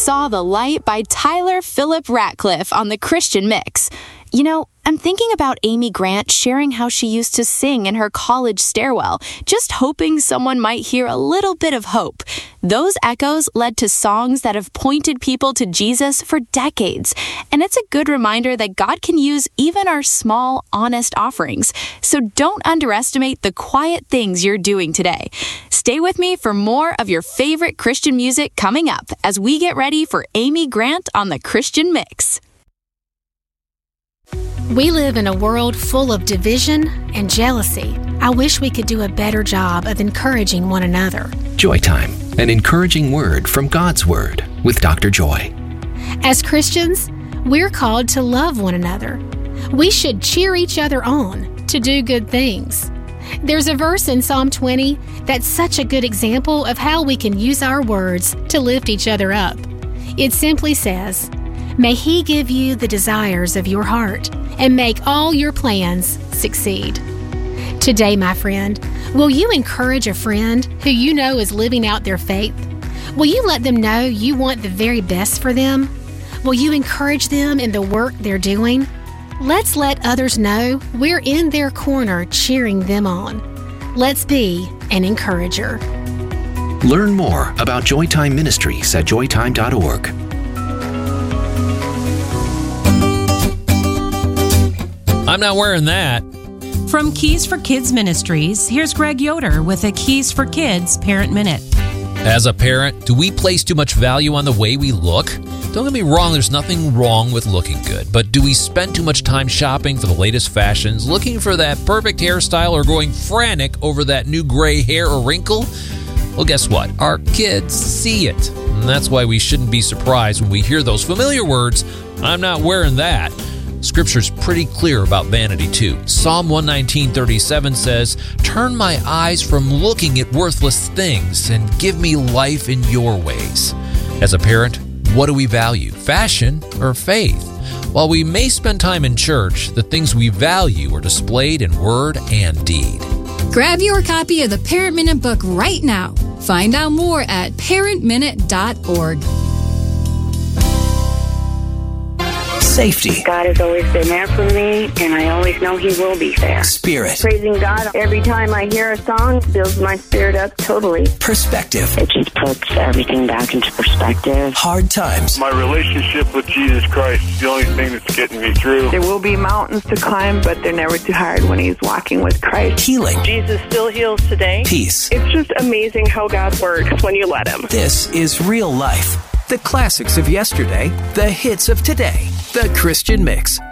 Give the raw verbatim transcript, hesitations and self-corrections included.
Saw the Light by Tyler Phillip Ratcliffe on the Christian Mix. You know, I'm thinking about Amy Grant sharing how she used to sing in her college stairwell, just hoping someone might hear a little bit of hope. Those echoes led to songs that have pointed people to Jesus for decades. And it's a good reminder that God can use even our small, honest offerings. So don't underestimate the quiet things you're doing today. Stay with me for more of your favorite Christian music coming up as we get ready for Amy Grant on the Christian Mix. We live in a world full of division and jealousy. I wish we could do a better job of encouraging one another. Joy Time, an encouraging word from God's Word with Doctor Joy. As Christians, we're called to love one another. We should cheer each other on to do good things. There's a verse in Psalm twenty that's such a good example of how we can use our words to lift each other up. It simply says, "May He give you the desires of your heart and make all your plans succeed." Today, my friend, will you encourage a friend who you know is living out their faith? Will you let them know you want the very best for them? Will you encourage them in the work they're doing? Let's let others know we're in their corner cheering them on. Let's be an encourager. Learn more about Joytime Ministries at joytime dot org. I'm not wearing that. From Keys for Kids Ministries, here's Greg Yoder with a Keys for Kids Parent Minute. As a parent, do we place too much value on the way we look? Don't get me wrong, there's nothing wrong with looking good, but do we spend too much time shopping for the latest fashions, looking for that perfect hairstyle, or going frantic over that new gray hair or wrinkle? Well, guess what? Our kids see it. And that's why we shouldn't be surprised when we hear those familiar words, "I'm not wearing that." Scripture's pretty clear about vanity, too. Psalm one nineteen thirty-seven says, "Turn my eyes from looking at worthless things and give me life in your ways." As a parent, what do we value, fashion or faith? While we may spend time in church, the things we value are displayed in word and deed. Grab your copy of the Parent Minute book right now. Find out more at parent minute dot org. Safety. God has always been there for me, and I always know He will be there. Spirit. Praising God every time I hear a song builds my spirit up totally. Perspective. It just puts everything back into perspective. Hard times. My relationship with Jesus Christ is the only thing that's getting me through. There will be mountains to climb, but they're never too hard when He's walking with Christ. Healing. Jesus still heals today. Peace. It's just amazing how God works when you let Him. This is real life. The classics of yesterday, the hits of today. The Christian Mix